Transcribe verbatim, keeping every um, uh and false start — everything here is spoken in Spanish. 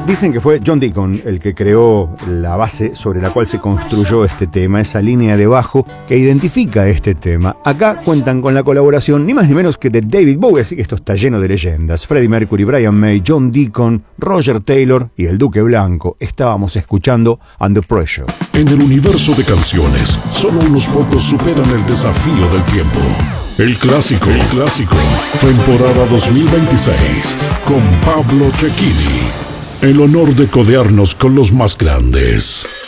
Dicen que fue John Deacon el que creó la base sobre la cual se construyó este tema, esa línea de bajo que identifica este tema. Acá cuentan con la colaboración ni más ni menos que de David Bowie, así que esto está lleno de leyendas. Freddie Mercury, Brian May, John Deacon, Roger Taylor y el Duque Blanco. Estábamos escuchando Under Pressure. En el universo de canciones, solo unos pocos superan el desafío del tiempo. El clásico, el clásico, temporada dos mil veintiséis, con Pablo Cecchini. El honor de codearnos con los más grandes.